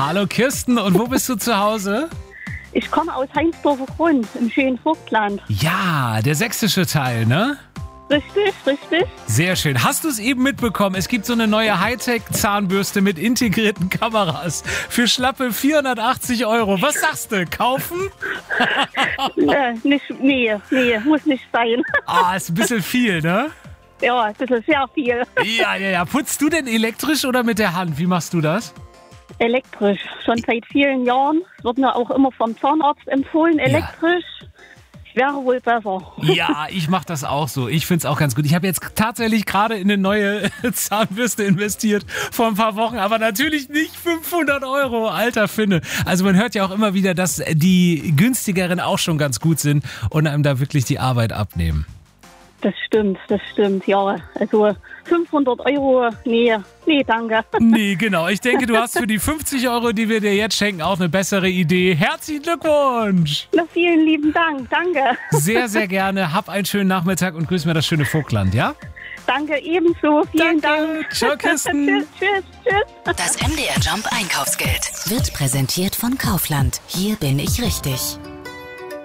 Hallo Kirsten, und wo bist du zu Hause? Ich komme aus Heinsdorfer Grund im schönen Vogtland. Ja, der sächsische Teil, ne? Richtig, richtig. Sehr schön. Hast du es eben mitbekommen? Es gibt so eine neue Hightech-Zahnbürste mit integrierten Kameras für schlappe 480 €. Was sagst du? Kaufen? Nee, muss nicht sein. Ist ein bisschen viel, ne? Ja, das ist sehr viel. Ja. Putzt du denn elektrisch oder mit der Hand? Wie machst du das? Elektrisch, schon seit vielen Jahren. Es wird mir auch immer vom Zahnarzt empfohlen, elektrisch. Wäre wohl besser. Ja, ich mache das auch so. Ich finde es auch ganz gut. Ich habe jetzt tatsächlich gerade in eine neue Zahnbürste investiert vor ein paar Wochen, aber natürlich nicht 500 €, alter Finne. Also man hört ja auch immer wieder, dass die günstigeren auch schon ganz gut sind und einem da wirklich die Arbeit abnehmen. Das stimmt, ja. Also 500 €, nee, danke. Nee, genau. Ich denke, du hast für die 50 €, die wir dir jetzt schenken, auch eine bessere Idee. Herzlichen Glückwunsch! Na, vielen lieben Dank, danke. Sehr, sehr gerne. Hab einen schönen Nachmittag und grüß mir das schöne Vogtland, ja? Danke, ebenso. Vielen Dank. Ciao, Kirsten. Tschüss. Das MDR Jump Einkaufsgeld wird präsentiert von Kaufland. Hier bin ich richtig.